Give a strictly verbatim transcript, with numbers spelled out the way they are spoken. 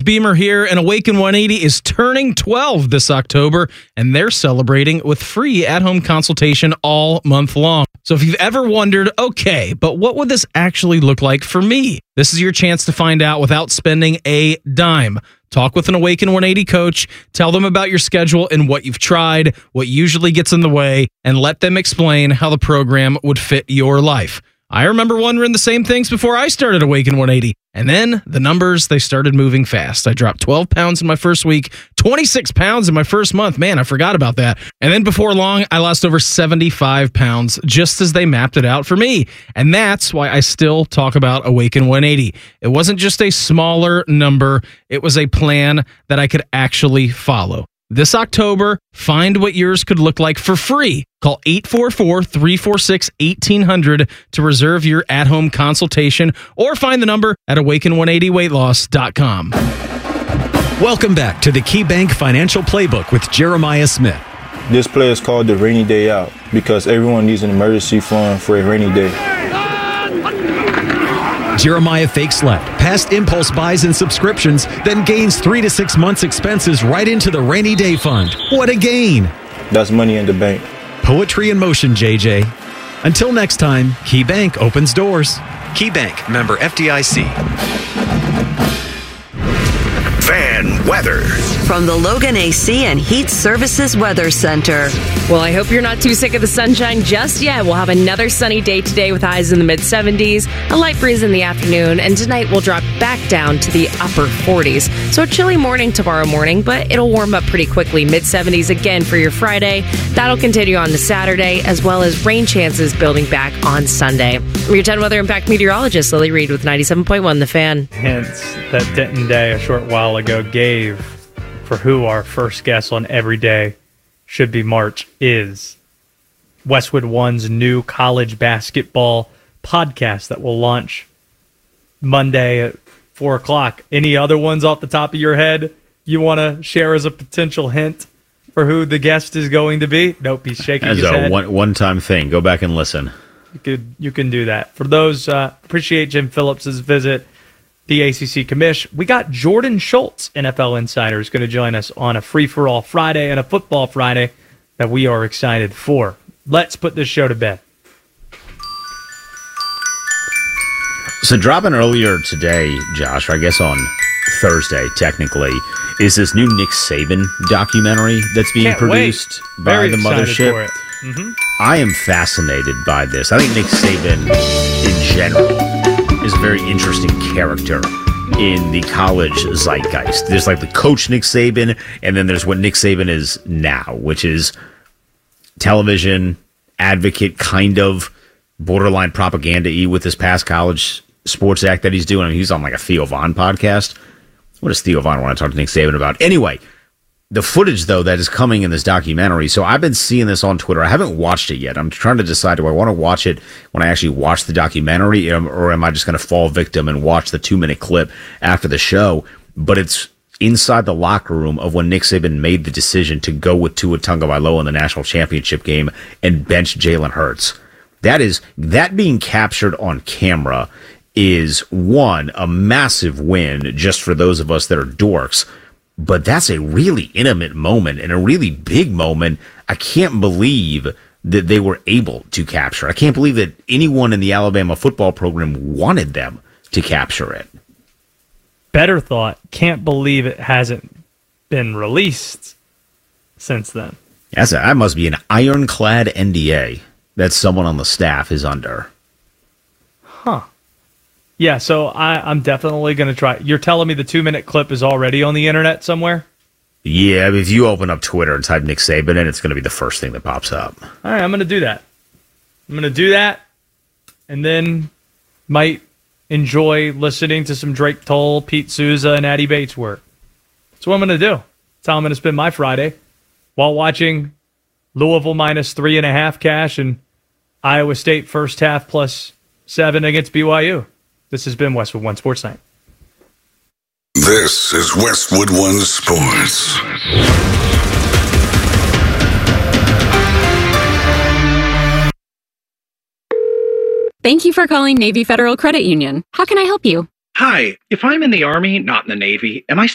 Beamer here, and Awaken one eighty is turning twelve this October, and they're celebrating with free at-home consultation all month long. So if you've ever wondered, okay, but what would this actually look like for me? This is your chance to find out without spending a dime. Talk with an Awaken one eighty coach, tell them about your schedule and what you've tried, what usually gets in the way, and let them explain how the program would fit your life. I remember wondering the same things before I started Awaken one eighty. And then the numbers, they started moving fast. I dropped twelve pounds in my first week, twenty-six pounds in my first month. Man, I forgot about that. And then before long, I lost over seventy-five pounds just as they mapped it out for me. And that's why I still talk about Awaken one eighty. It wasn't just a smaller number. It was a plan that I could actually follow. This October, find what yours could look like for free. Call eight four four, three four six, one eight hundred to reserve your at-home consultation or find the number at awaken one eighty weight loss dot com. Welcome back to the KeyBank Financial Playbook with Jeremiah Smith. This play is called the rainy day out because everyone needs an emergency fund for a rainy day. Jeremiah fakes left, past impulse buys and subscriptions, then gains three to six months' expenses right into the rainy day fund. What a gain! That's money in the bank. Poetry in motion, J J. Until next time, KeyBank opens doors. KeyBank, member F D I C. Fan weather. From the Logan A C and Heat Services Weather Center. Well, I hope you're not too sick of the sunshine just yet. We'll have another sunny day today with highs in the mid seventies, a light breeze in the afternoon, and tonight we'll drop back down to the upper forties. So a chilly morning tomorrow morning, but it'll warm up pretty quickly. mid seventies again for your Friday. That'll continue on to Saturday, as well as rain chances building back on Sunday. I'm your ten Weather Impact meteorologist, Lily Reed with ninety-seven point one The Fan. Hints that Denton Day a short while ago gave for who our first guest on Every Day Should Be March is Westwood One's new college basketball podcast that will launch Monday at four o'clock. Any other ones off the top of your head you want to share as a potential hint for who the guest is going to be? Nope, he's shaking as his a head. One, one-time thing. Go back and listen. You could you can do that. For those, uh, appreciate Jim Phillips' visit, the A C C commish. We got Jordan Schultz, N F L insider, is going to join us on a free-for-all Friday and a football Friday that we are excited for. Let's put this show to bed. So dropping earlier today, Josh, or I guess on Thursday, technically, is this new Nick Saban documentary that's being Can't produced wait. by Very the excited mothership. for it. Mm-hmm. I am fascinated by this. I think Nick Saban, in general, is a very interesting character in the college zeitgeist. There's like the coach Nick Saban, and then there's what Nick Saban is now, which is television advocate, kind of borderline propaganda-y with this past college sports act that he's doing. I mean, he's on like a Theo Von podcast. What does Theo Von want to talk to Nick Saban about? Anyway, the footage, though, that is coming in this documentary. So I've been seeing this on Twitter. I haven't watched it yet. I'm trying to decide, do I want to watch it when I actually watch the documentary, or am I just going to fall victim and watch the two-minute clip after the show? But it's inside the locker room of when Nick Saban made the decision to go with Tua Tagovailoa in the national championship game and bench Jalen Hurts. That is, that being captured on camera is, one, a massive win just for those of us that are dorks. But that's a really intimate moment and a really big moment. I can't believe that they were able to capture. I can't believe that anyone in the Alabama football program wanted them to capture it. Better thought, can't believe it hasn't been released since then. That's a, that must be an ironclad N D A that someone on the staff is under. Huh. Yeah, so I, I'm definitely going to try. You're telling me the two-minute clip is already on the internet somewhere? Yeah, if you open up Twitter and type Nick Saban in, it's going to be the first thing that pops up. All right, I'm going to do that. I'm going to do that, and then might enjoy listening to some Drake Toll, Pete Souza, and Addie Bates work. That's what I'm going to do. That's how I'm going to spend my Friday while watching Louisville minus three and a half cash and Iowa State first half plus seven against B Y U. This has been Westwood One Sports Night. This is Westwood One Sports. Thank you for calling Navy Federal Credit Union. How can I help you? Hi, if I'm in the Army, not in the Navy, am I